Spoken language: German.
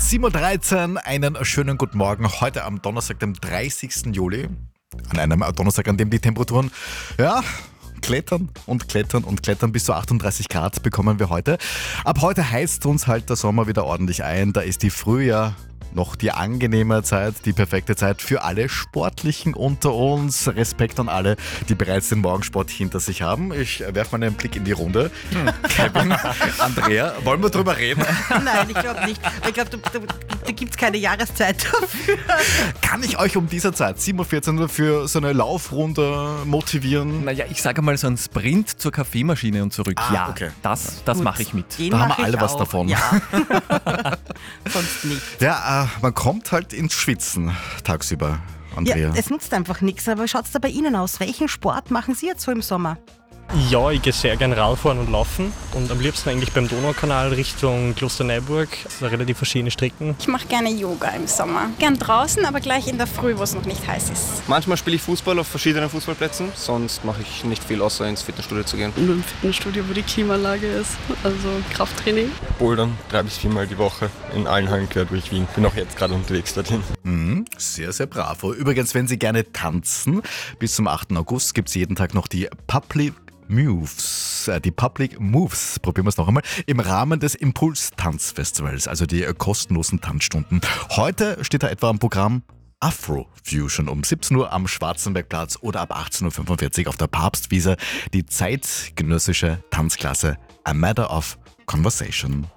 7.13 Uhr, einen schönen guten Morgen. Heute am Donnerstag, dem 30. Juli. An einem Donnerstag, an dem die Temperaturen, klettern und klettern und klettern. Bis zu 38 Grad bekommen wir heute. Ab heute heizt uns halt der Sommer wieder ordentlich ein. Da ist die Frühjahr noch die angenehme Zeit, die perfekte Zeit für alle Sportlichen unter uns. Respekt an alle, die bereits den Morgensport hinter sich haben. Ich werfe mal einen Blick in die Runde. Kevin, Andrea, wollen wir drüber reden? Nein, ich glaube nicht. Ich glaube, da gibt es keine Jahreszeit dafür. Kann ich euch um diese Zeit, 7.14 Uhr, für so eine Laufrunde motivieren? Naja, ich sage mal so einen Sprint zur Kaffeemaschine und zurück. Ja, okay. das mache ich mit. Den Da haben mach wir alle ich was auch. davon. Ja. Sonst nicht. Ja, man kommt halt ins Schwitzen tagsüber, Andrea. Ja, es nutzt einfach nichts. Aber schaut es da bei Ihnen aus? Welchen Sport machen Sie jetzt so im Sommer? Ja, ich gehe sehr gern Radfahren und laufen und am liebsten eigentlich beim Donaukanal Richtung Klosterneuburg. Das sind relativ verschiedene Strecken. Ich mache gerne Yoga im Sommer. Gern draußen, aber gleich in der Früh, wo es noch nicht heiß ist. Manchmal spiele ich Fußball auf verschiedenen Fußballplätzen, sonst mache ich nicht viel, außer ins Fitnessstudio zu gehen. Nur im Fitnessstudio, wo die Klimaanlage ist, also Krafttraining. Bouldern 3 bis 4 Mal die Woche in allen Hallen quer durch Wien. Bin auch jetzt gerade unterwegs dorthin. Sehr, sehr bravo. Übrigens, wenn Sie gerne tanzen, bis zum 8. August gibt es jeden Tag noch die Public Moves, probieren wir es noch einmal, im Rahmen des Impuls-Tanzfestivals, also die kostenlosen Tanzstunden. Heute steht da etwa am Programm Afrofusion um 17 Uhr am Schwarzenbergplatz oder ab 18.45 Uhr auf der Papstwiese die zeitgenössische Tanzklasse A Matter of Conversation.